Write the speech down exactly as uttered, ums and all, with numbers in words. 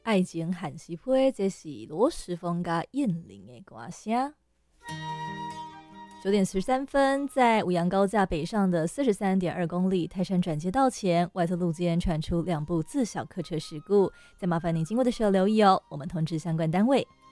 爱情汉西坡，这是罗时丰加燕玲的歌声。九点十三分，在五羊高架北上的四十三点二公里泰山转接道前，外侧路肩传出两部自小客车事故，再麻烦您经过的时候留意哦，我们通知相关单位。